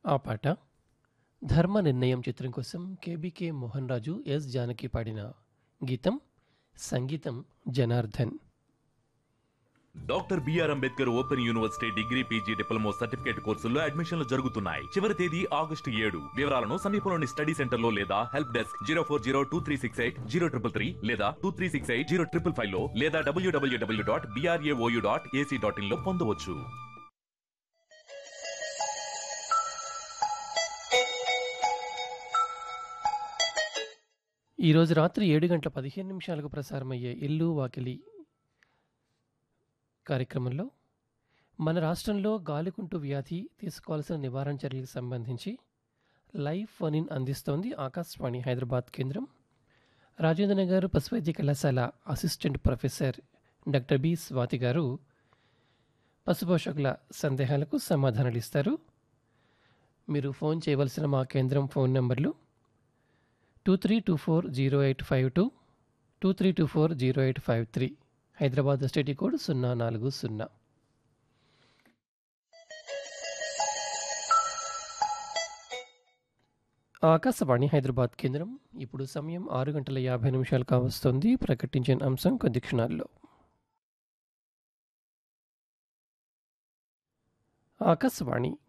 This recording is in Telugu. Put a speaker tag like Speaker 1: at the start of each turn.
Speaker 1: ఆ పాట 'ధర్మ నిర్ణయం' చిత్రం కోసం కేబీకే మోహన్ రాజు, ఎస్ జానకి పాడిన గీతం. సంగీతం Janardhan.
Speaker 2: Doctor BR Ambedkar open university degree PG diploma certificate కోర్సుల్లో అడ్మిషన్లు జరుగుతున్నాయి. చివరి తేదీ August 7. వివరాలను సమీపంలోని స్టడీ సెంటర్ లో లేదా హెల్ప్ డెస్క్ 04023680333 లేదా 23680555 లో లేదా www.brau.ac.in లో పొందవచ్చు.
Speaker 1: ఈరోజు రాత్రి 7:15 ప్రసారమయ్యే ఇల్లు వాకిలి కార్యక్రమంలో మన రాష్ట్రంలో గాలికుంటు వ్యాధి తీసుకోవాల్సిన నివారణ చర్యలకు సంబంధించి లైవ్ ఫోన్ ఇన్ అందిస్తోంది ఆకాశవాణి హైదరాబాద్ కేంద్రం. రాజేంద్రనగర్ పశువైద్య కళాశాల assistant professor doctor B Swathi గారు పశుపోషకుల సందేహాలకు సమాధానాలు ఇస్తారు. మీరు ఫోన్ చేయవలసిన మా కేంద్రం ఫోన్ నంబర్లు 23240852, 23240853, హైదరాబాద్ స్టేట్ కోడ్ 040. ఆకాశవాణి హైదరాబాద్ కేంద్రం. ఇప్పుడు సమయం 6:50 కావస్తోంది. ప్రకటించిన అంశం కొద్ది క్షణాల్లో. ఆకాశవాణి